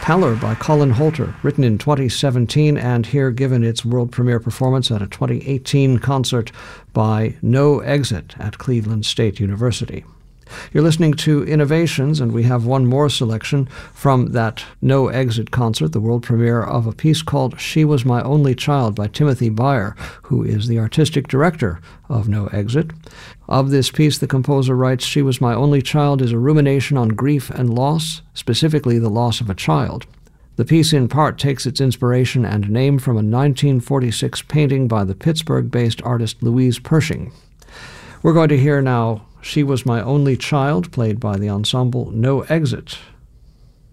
Pallor by Colin Holter, written in 2017 and here given its world premiere performance at a 2018 concert by No Exit at Cleveland State University. You're listening to Innovations, and we have one more selection from that No Exit concert, the world premiere of a piece called She Was My Only Child by Timothy Beyer, who is the artistic director of No Exit. Of this piece, the composer writes, "She Was My Only Child is a rumination on grief and loss, specifically the loss of a child. The piece in part takes its inspiration and name from a 1946 painting by the Pittsburgh-based artist Louise Pershing." We're going to hear now She Was My Only Child, played by the ensemble No Exit.